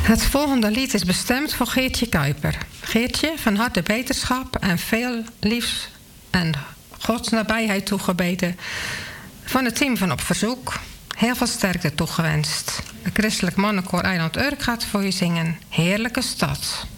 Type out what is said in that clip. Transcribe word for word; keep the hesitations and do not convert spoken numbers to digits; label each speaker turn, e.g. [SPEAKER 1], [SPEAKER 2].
[SPEAKER 1] Het volgende lied is bestemd voor Geertje Kuiper. Geertje, van harte beterschap en veel liefs en Gods nabijheid toegebeden. Van het team van Op Verzoek, heel veel sterkte toegewenst. Het Christelijk Mannenkoor Eiland Urk gaat voor je zingen Heerlijke Stad.